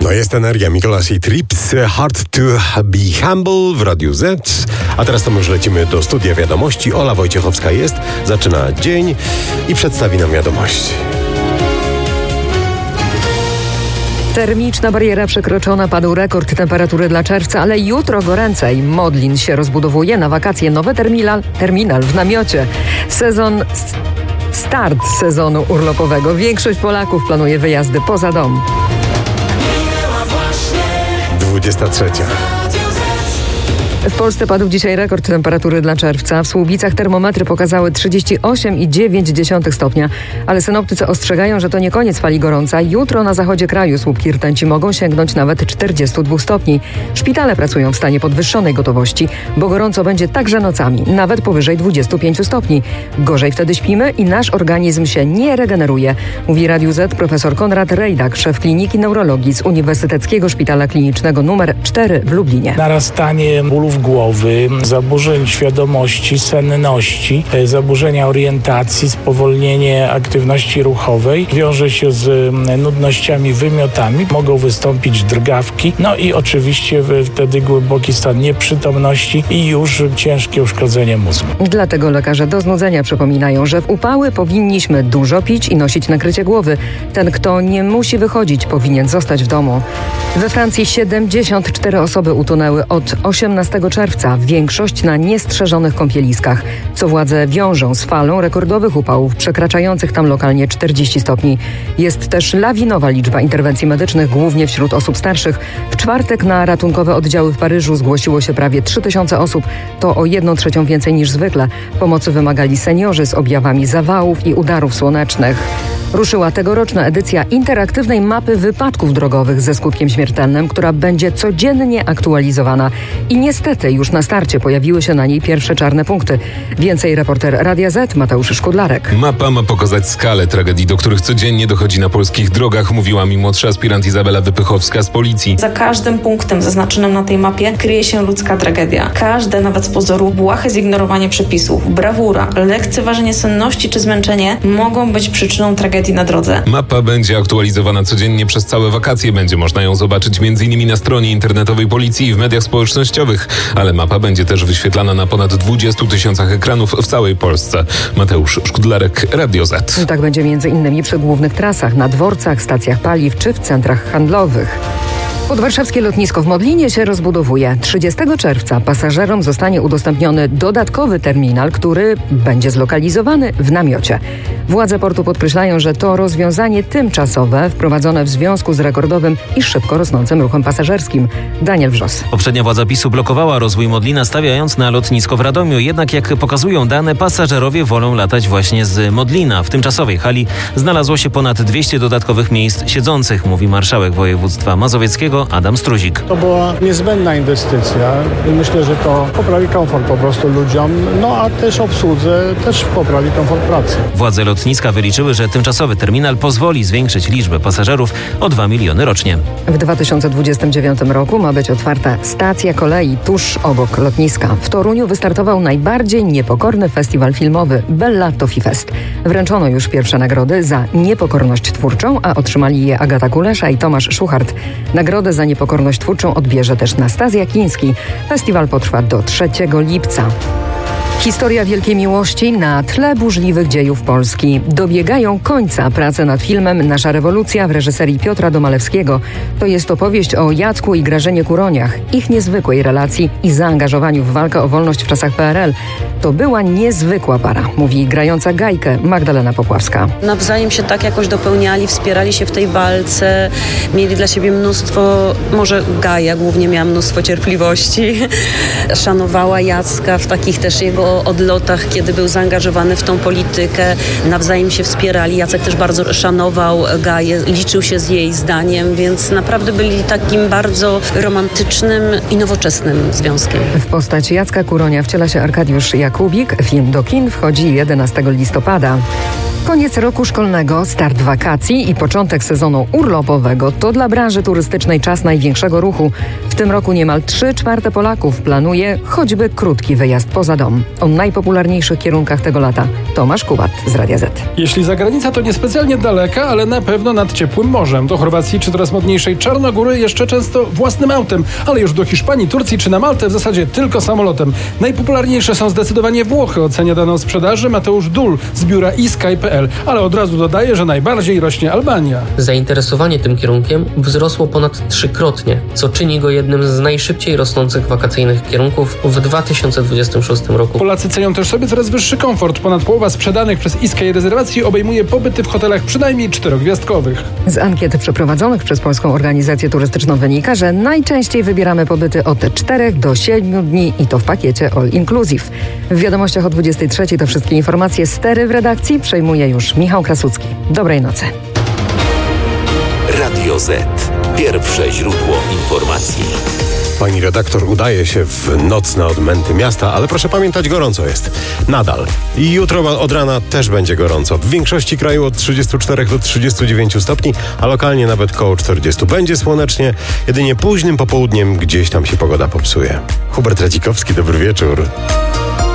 No jest energia, Mikolas i Trips, Hard to be Humble w Radiu Z. A teraz to już lecimy do studia wiadomości. Ola Wojciechowska jest, zaczyna dzień i przedstawi nam wiadomości. Termiczna bariera przekroczona, padł rekord temperatury dla czerwca, ale jutro goręcej. Modlin się rozbudowuje, na wakacje nowy terminal w namiocie. Start sezonu urlopowego. Większość Polaków planuje wyjazdy poza dom. 23. W Polsce padł dzisiaj rekord temperatury dla czerwca. W Słubicach termometry pokazały 38,9 stopnia, ale synoptycy ostrzegają, że to nie koniec fali gorąca. Jutro na zachodzie kraju słupki rtęci mogą sięgnąć nawet 42 stopni. Szpitale pracują w stanie podwyższonej gotowości, bo gorąco będzie także nocami, nawet powyżej 25 stopni. Gorzej wtedy śpimy i nasz organizm się nie regeneruje, mówi Radiu Z profesor Konrad Rejdak, szef Kliniki Neurologii z Uniwersyteckiego Szpitala Klinicznego nr 4 w Lublinie. Narastanie bólów głowy, zaburzeń świadomości, senności, zaburzenia orientacji, spowolnienie aktywności ruchowej wiąże się z nudnościami, wymiotami. Mogą wystąpić drgawki, no i oczywiście wtedy głęboki stan nieprzytomności i już ciężkie uszkodzenie mózgu. Dlatego lekarze do znudzenia przypominają, że w upały powinniśmy dużo pić i nosić nakrycie głowy. Ten, kto nie musi wychodzić, powinien zostać w domu. We Francji 74 osoby utonęły od 18 czerwca, większość na niestrzeżonych kąpieliskach, co władze wiążą z falą rekordowych upałów przekraczających tam lokalnie 40 stopni. Jest też lawinowa liczba interwencji medycznych, głównie wśród osób starszych. W czwartek na ratunkowe oddziały w Paryżu zgłosiło się prawie 3000 osób. To o 1/3 więcej niż zwykle. Pomocy wymagali seniorzy z objawami zawałów i udarów słonecznych. Ruszyła tegoroczna edycja interaktywnej mapy wypadków drogowych ze skutkiem śmiertelnym, która będzie codziennie aktualizowana. I niestety już na starcie pojawiły się na niej pierwsze czarne punkty. Więcej reporter Radia Z Mateusz Szkudlarek. Mapa ma pokazać skalę tragedii, do których codziennie dochodzi na polskich drogach, mówiła mi młodsza aspirant Izabela Wypychowska z policji. Za każdym punktem zaznaczonym na tej mapie kryje się ludzka tragedia. Każde, nawet z pozoru, błahe zignorowanie przepisów, brawura, lekceważenie senności czy zmęczenie mogą być przyczyną tragedii na drodze. Mapa będzie aktualizowana codziennie przez całe wakacje. Będzie można ją zobaczyć m.in. na stronie internetowej policji i w mediach społecznościowych. Ale mapa będzie też wyświetlana na ponad 20 000 ekranów w całej Polsce. Mateusz Szkudlarek, Radio Z. Tak będzie m.in. przy głównych trasach, na dworcach, stacjach paliw czy w centrach handlowych. Podwarszawskie lotnisko w Modlinie się rozbudowuje. 30 czerwca pasażerom zostanie udostępniony dodatkowy terminal, który będzie zlokalizowany w namiocie. Władze portu podkreślają, że to rozwiązanie tymczasowe, wprowadzone w związku z rekordowym i szybko rosnącym ruchem pasażerskim. Daniel Wrzos. Poprzednia władza PiS-u blokowała rozwój Modlina, stawiając na lotnisko w Radomiu. Jednak jak pokazują dane, pasażerowie wolą latać właśnie z Modlina. W tymczasowej hali znalazło się ponad 200 dodatkowych miejsc siedzących, mówi marszałek województwa mazowieckiego Adam Struzik. To była niezbędna inwestycja i myślę, że to poprawi komfort po prostu ludziom, no a też obsłudze też poprawi komfort pracy. Władze lotniska wyliczyły, że tymczasowy terminal pozwoli zwiększyć liczbę pasażerów o 2 miliony rocznie. W 2029 roku ma być otwarta stacja kolei tuż obok lotniska. W Toruniu wystartował najbardziej niepokorny festiwal filmowy Bella Tofi Fest. Wręczono już pierwsze nagrody za niepokorność twórczą, a otrzymali je Agata Kulesza i Tomasz Szuchart. Nagrodę za niepokorność twórczą odbierze też Nastazja Kiński. Festiwal potrwa do 3 lipca. Historia wielkiej miłości na tle burzliwych dziejów Polski. Dobiegają końca prace nad filmem Nasza rewolucja w reżyserii Piotra Domalewskiego. To jest opowieść o Jacku i Grażynie Kuroniach, ich niezwykłej relacji i zaangażowaniu w walkę o wolność w czasach PRL. To była niezwykła para, mówi grająca Gajkę Magdalena Popławska. Nawzajem się tak jakoś dopełniali, wspierali się w tej walce, mieli dla siebie mnóstwo, może Gaja głównie miała mnóstwo cierpliwości, szanowała Jacka w takich też jego odlotach, kiedy był zaangażowany w tą politykę, nawzajem się wspierali. Jacek też bardzo szanował Gaję, liczył się z jej zdaniem, więc naprawdę byli takim bardzo romantycznym i nowoczesnym związkiem. W postać Jacka Kuronia wciela się Arkadiusz Jakubik. Film do kin wchodzi 11 listopada. Koniec roku szkolnego, start wakacji i początek sezonu urlopowego to dla branży turystycznej czas największego ruchu. W tym roku niemal 3/4 Polaków planuje choćby krótki wyjazd poza dom. o najpopularniejszych kierunkach tego lata. Tomasz Kubart z Radia Z. Jeśli zagranica, to niespecjalnie daleka, ale na pewno nad ciepłym morzem. Do Chorwacji czy coraz modniejszej Czarnogóry jeszcze często własnym autem, ale już do Hiszpanii, Turcji czy na Maltę w zasadzie tylko samolotem. Najpopularniejsze są zdecydowanie Włochy, ocenia daną sprzedaży Mateusz Dul z biura eSky.pl, ale od razu dodaje, że najbardziej rośnie Albania. Zainteresowanie tym kierunkiem wzrosło ponad 3-krotnie, co czyni go jednym z najszybciej rosnących wakacyjnych kierunków w 2026 roku. Polacy cenią też sobie coraz wyższy komfort. Ponad połowa sprzedanych przez eSky rezerwacji obejmuje pobyty w hotelach przynajmniej 4-gwiazdkowych. Z ankiet przeprowadzonych przez Polską Organizację Turystyczną wynika, że najczęściej wybieramy pobyty od 4 do 7 dni i to w pakiecie all inclusive. W wiadomościach o 23 to wszystkie informacje. Stery w redakcji przejmuje już Michał Krasucki. Dobrej nocy. Radio Z. Pierwsze źródło informacji. Pani redaktor udaje się w nocne odmęty miasta, ale proszę pamiętać, gorąco jest. Nadal. I jutro od rana też będzie gorąco. W większości kraju od 34 do 39 stopni, a lokalnie nawet koło 40. Będzie słonecznie, jedynie późnym popołudniem gdzieś tam się pogoda popsuje. Hubert Radzikowski, dobry wieczór.